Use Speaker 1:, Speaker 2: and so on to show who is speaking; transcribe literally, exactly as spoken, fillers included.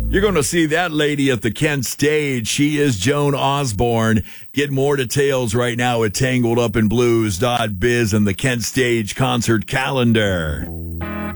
Speaker 1: You're going to see that lady at the Kent stage. She is Joan Osborne. Get more details right now at tangled up in blues dot biz and the Kent stage concert calendar.